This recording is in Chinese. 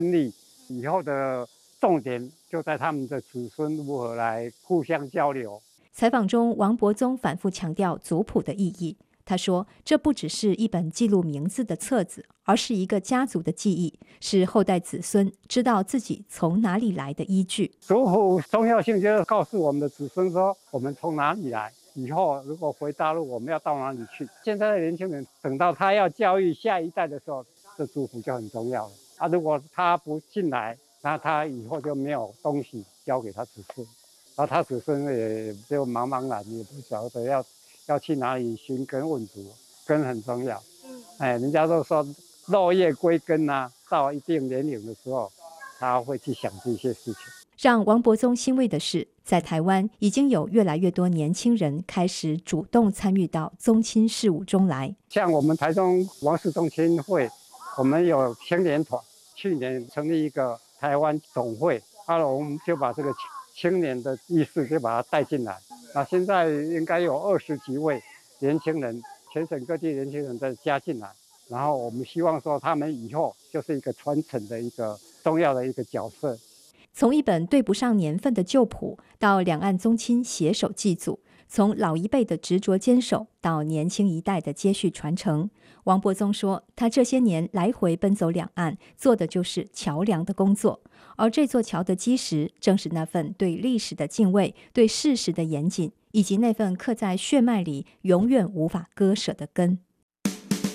力以后的重点就在他们的子孙如何来互相交流。 采访中，王伯宗反复强调族谱的意义。他说，这不只是一本记录名字的册子，而是一个家族的记忆，是后代子孙知道自己从哪里来的依据。 族谱重要性就是告诉我们的子孙说，我们从哪里来，以后如果回大陆，我们要到哪里去。现在的年轻人等到他要教育下一代的时候，这族谱就很重要了啊。如果他不进来，那他以后就没有东西交给他子孙，然后他子孙也就茫茫然，也不晓得要去哪里寻根问祖，根很重要。人家都说落叶归根啊，到一定年龄的时候，他会去想这些事情。 让王伯宗欣慰的是，在台湾已经有越来越多年轻人开始主动参与到宗亲事务中来。 像我们台中王氏宗亲会，我们有青年团，去年成立一个台湾总会，我们就把这个青年的意识就把它带进来。那现在应该有20几位年轻人，全省各地年轻人再加进来，然后我们希望说他们以后就是一个传承的一个重要的一个角色。 从一本对不上年份的旧谱，到两岸宗亲携手祭祖，从老一辈的执着坚守到年轻一代的接续传承，王伯宗说，他这些年来回奔走两岸，做的就是桥梁的工作。而这座桥的基石，正是那份对历史的敬畏、对事实的严谨，以及那份刻在血脉里永远无法割舍的根。